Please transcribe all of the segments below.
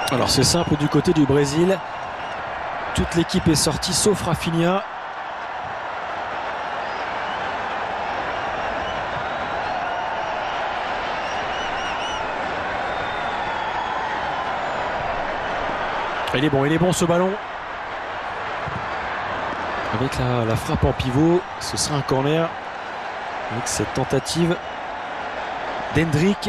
Alors c'est simple du côté du Brésil. Toute l'équipe est sortie sauf Rafinha. Il est bon ce ballon. Avec la frappe en pivot, ce sera un corner. Avec cette tentative d'Hendrick.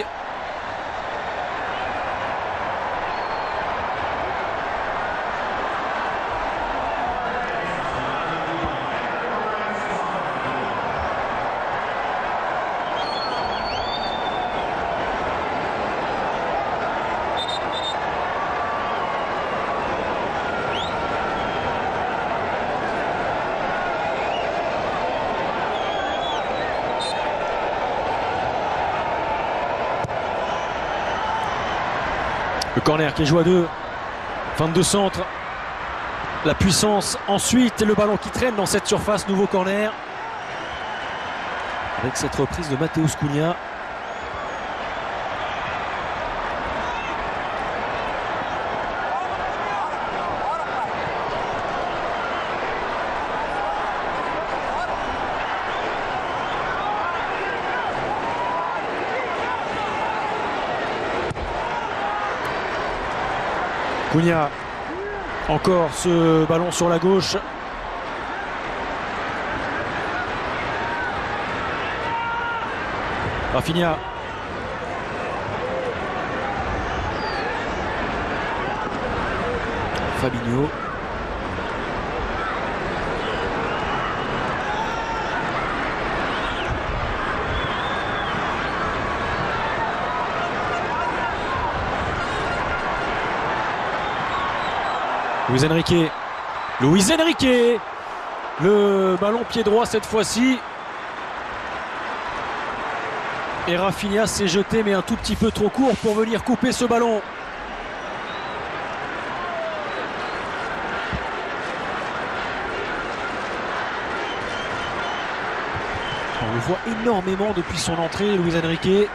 Le corner qui est joué à deux. Fin de centre. La puissance. Ensuite, le ballon qui traîne dans cette surface. Nouveau corner. Avec cette reprise de Matheus Cunha. Cunha, encore ce ballon sur la gauche. Rafinha. Fabinho. Luis Enrique, le ballon pied droit cette fois-ci. Et Rafinha s'est jeté mais un tout petit peu trop court pour venir couper ce ballon. On le voit énormément depuis son entrée, Luis Enrique.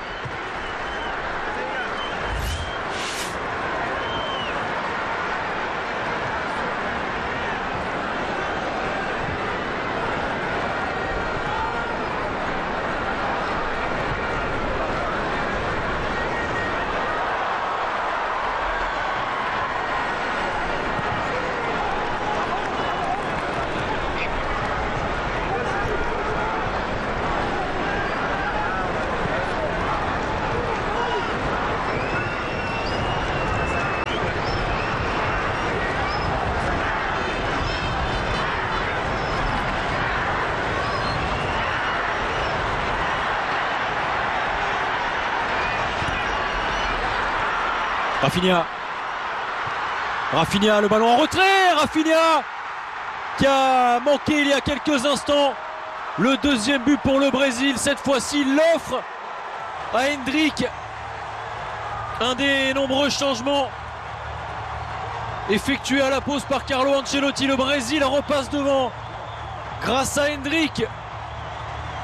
Rafinha, le ballon en retrait. Rafinha qui a manqué il y a quelques instants le deuxième but pour le Brésil. Cette fois-ci, l'offre à Hendrick. Un des nombreux changements effectués à la pause par Carlo Ancelotti. Le Brésil repasse devant grâce à Hendrick.